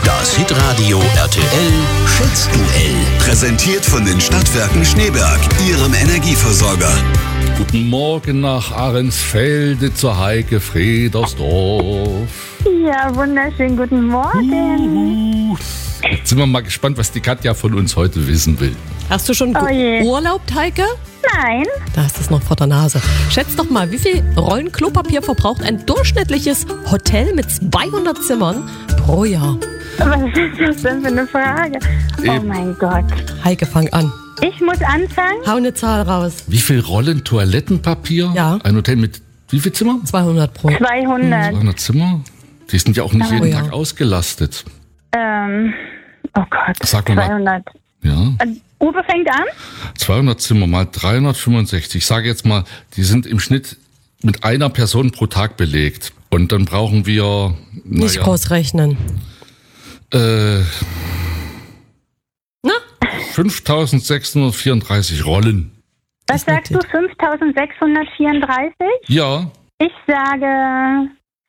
Das Hitradio RTL Schätzduell. Präsentiert von den Stadtwerken Schneeberg, Ihrem Energieversorger. Guten Morgen nach Ahrensfelde zur Heike Fredersdorf. Ja, wunderschönen guten Morgen. Jetzt sind wir mal gespannt, was die Katja von uns heute wissen will. Hast du schon je. geurlaubt, Heike? Nein. Da ist es noch vor der Nase. Schätz doch mal, wie viel Rollen Klopapier verbraucht ein durchschnittliches Hotel mit 200 Zimmern pro Jahr? Was ist das denn für eine Frage? Oh mein Gott. Heike, fang an. Ich muss anfangen? Hau eine Zahl raus. Wie viel Rollen Toilettenpapier? Ja. Ein Hotel mit wie viel Zimmer? 200 pro. 200. 200 Zimmer? Die sind ja auch nicht jeden ja. Tag ausgelastet. Oh Gott. Sag mal. 200. Ja. Uwe fängt an? 200 Zimmer mal 365. Ich sage jetzt mal, die sind im Schnitt mit einer Person pro Tag belegt. Und dann brauchen wir... Nicht groß rechnen. 5.634 Rollen. Was sagst du? 5.634? Ja. Ich sage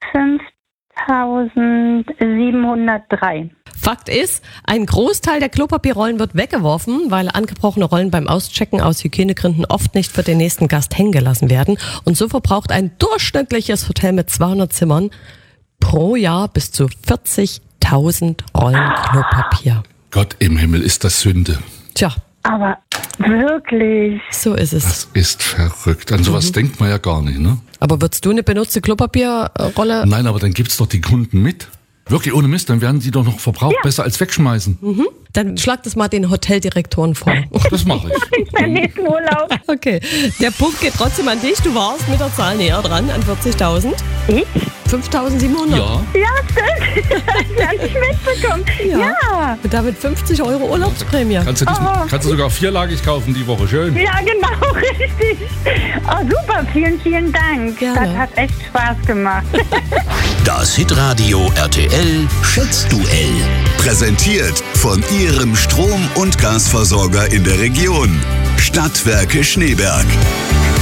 5.703. Fakt ist, ein Großteil der Klopapierrollen wird weggeworfen, weil angebrochene Rollen beim Auschecken aus Hygienegründen oft nicht für den nächsten Gast hängen gelassen werden. Und so verbraucht ein durchschnittliches Hotel mit 200 Zimmern pro Jahr bis zu 40.000 Rollen Klopapier. Gott im Himmel, ist das Sünde. Tja, Aber wirklich. so ist es. Das ist verrückt. An sowas denkt man ja gar nicht, ne? Aber würdest du eine benutzte Klopapierrolle? Nein, aber dann gibt's doch die Kunden mit. Wirklich ohne Mist, dann werden die doch noch verbraucht, besser als wegschmeißen. Dann schlag das mal den Hoteldirektoren vor. Das mache ich. Beim nächsten Urlaub. Okay, der Punkt geht trotzdem an dich. Du warst mit der Zahl näher dran, an 40.000. Ich? 5.700. Ja, Ja, stimmt. Das hab ich gar nicht mitbekommen. Ja. Und damit 50 € Urlaubsprämie. kannst du sogar vierlagig kaufen die Woche, schön. Ja, genau, richtig. Oh, super. Vielen, vielen Dank. Gerne. Das hat echt Spaß gemacht. Das Hitradio RTL Schätzduell. Präsentiert von Ihrem Strom- und Gasversorger in der Region. Stadtwerke Schneeberg.